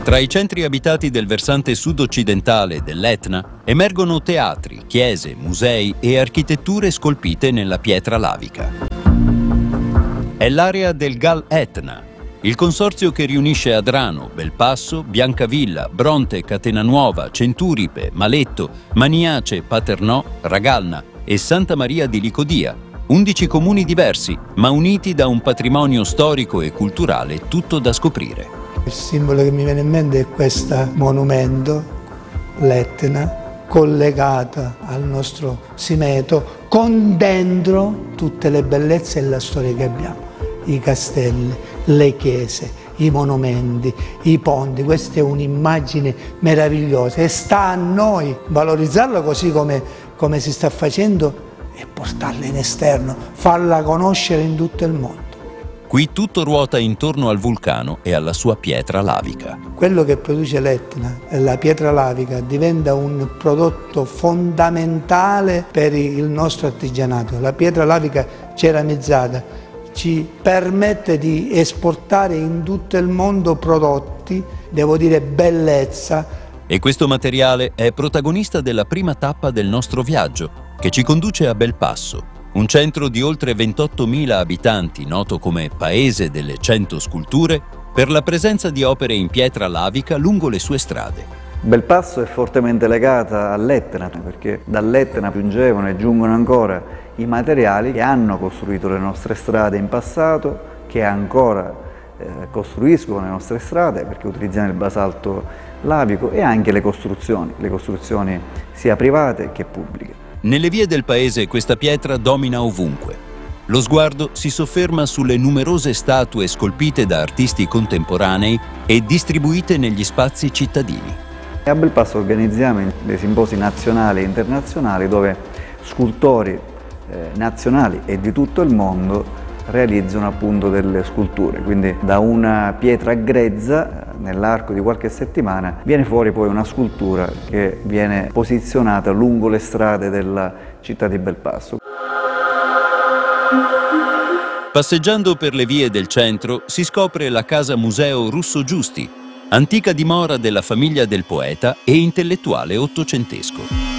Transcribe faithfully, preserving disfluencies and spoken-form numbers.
Tra i centri abitati del versante sud-occidentale dell'Etna emergono teatri, chiese, musei e architetture scolpite nella pietra lavica. È l'area del Gal Etna, il consorzio che riunisce Adrano, Belpasso, Biancavilla, Bronte, Catenanuova, Centuripe, Maletto, Maniace, Paternò, Ragalna e Santa Maria di Licodia, undici comuni diversi, ma uniti da un patrimonio storico e culturale tutto da scoprire. Il simbolo che mi viene in mente è questo monumento, l'Etna, collegata al nostro Simeto, con dentro tutte le bellezze e la storia che abbiamo. I castelli, le chiese, i monumenti, i ponti, questa è un'immagine meravigliosa e sta a noi valorizzarla così come, come si sta facendo e portarla in esterno, farla conoscere in tutto il mondo. Qui tutto ruota intorno al vulcano e alla sua pietra lavica. Quello che produce l'Etna, la pietra lavica, diventa un prodotto fondamentale per il nostro artigianato. La pietra lavica ceramizzata ci permette di esportare in tutto il mondo prodotti, devo dire bellezza. E questo materiale è protagonista della prima tappa del nostro viaggio, che ci conduce a Belpasso, un centro di oltre ventottomila abitanti, noto come Paese delle Cento Sculture, per la presenza di opere in pietra lavica lungo le sue strade. Belpasso è fortemente legata all'Etna, perché dall'Etna giungevano e giungono ancora i materiali che hanno costruito le nostre strade in passato, che ancora eh, costruiscono le nostre strade, perché utilizziamo il basalto lavico, e anche le costruzioni, le costruzioni sia private che pubbliche. Nelle vie del paese questa pietra domina ovunque. Lo sguardo si sofferma sulle numerose statue scolpite da artisti contemporanei e distribuite negli spazi cittadini. A Belpasso organizziamo dei simposi nazionali e internazionali dove scultori eh, nazionali e di tutto il mondo realizzano appunto delle sculture, quindi da una pietra grezza nell'arco di qualche settimana viene fuori poi una scultura che viene posizionata lungo le strade della città di Belpasso. Passeggiando per le vie del centro si scopre la casa museo Russo Giusti, antica dimora della famiglia del poeta e intellettuale ottocentesco.